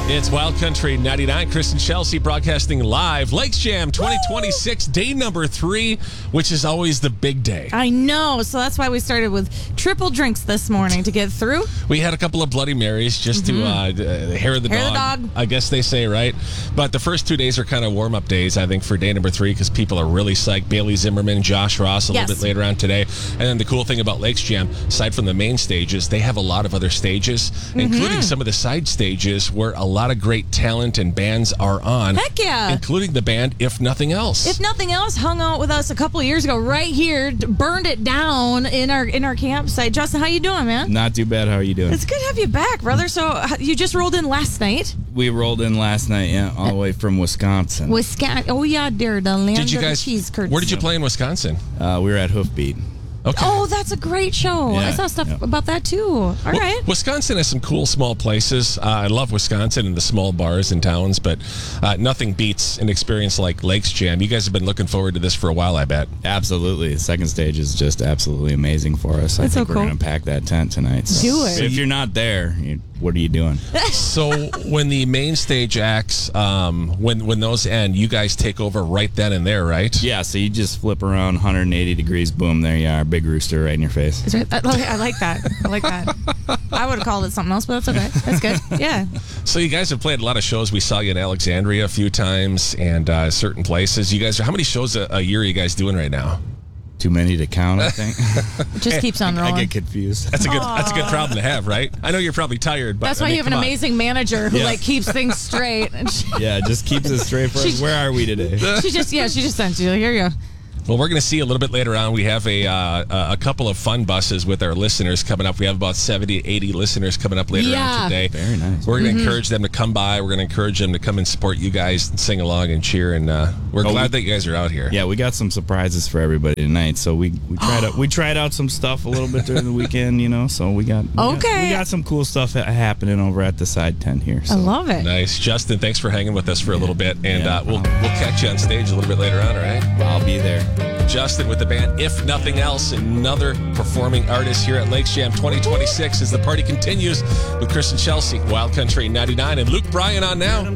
It's Wild Country 99. Chris and Chelsea broadcasting live. Lakes Jam 2026, day number 3, which is always the big day. I know. So that's why we started with triple drinks this morning to get through. We had a couple of Bloody Marys just to hair of the dog, I guess they say, right? But the first 2 days are kind of warm-up days, I think, for day number 3 because people are really psyched. Bailey Zimmerman, Josh Ross a little bit later on today. And then the cool thing about Lakes Jam, aside from the main stages, they have a lot of other stages, including some of the side stages where a lot of great talent and bands are on. Heck yeah. Including the band If Nothing Else. If Nothing Else hung out with us a couple of years ago right here, burned it down in our campsite. Justin, how you doing, man? Not too bad. How are you doing? It's good to have you back, brother. So you just rolled in last night? We rolled in last night, yeah, all the way from Wisconsin. Oh, yeah, dear. The land of the cheese curds. Where did you play in Wisconsin? We were at Hoofbeat. Okay. Oh, that's a great show. Yeah, I saw stuff about that too. All right. Wisconsin has some cool small places. I love Wisconsin and the small bars and towns, but nothing beats an experience like Lakes Jam. You guys have been looking forward to this for a while, I bet. Absolutely. The second stage is just absolutely amazing for us. I think we're going to pack that tent tonight. So. Do it. If you're not there, what are you doing? So when the main stage acts, when those end, you guys take over right then and there, right? Yeah, so you just flip around 180 degrees, boom, there you are, big rooster right in your face. I like that. I like that. I would have called it something else, but that's okay. That's good. Yeah. So you guys have played a lot of shows. We saw you in Alexandria a few times and certain places. You guys, how many shows a year are you guys doing right now? Too many to count, I think. It just keeps on rolling. I get confused. That's a good problem to have, right? I know you're probably tired, but that's why you have an amazing manager who keeps things straight. Yeah, just keeps it straight for us. Where are we today? She just sent you. Here you go. Well, we're going to see a little bit later on. We have a couple of fun buses with our listeners coming up. We have about 70, 80 listeners coming up later on today. Very nice. We're going to encourage them to come by. We're going to encourage them to come and support you guys and sing along and cheer. And we're glad that you guys are out here. Yeah, we got some surprises for everybody tonight. So we tried out some stuff a little bit during the weekend, So we got some cool stuff happening over at the side tent here. So. I love it. Nice, Justin. Thanks for hanging with us for a little bit, and we'll catch you on stage a little bit later on. All right? I'll be there. Justin with the band If Nothing Else, another performing artist here at Lakes Jam 2026 as the party continues with Chris and Chelsea, Wild Country 99, and Luke Bryan on now.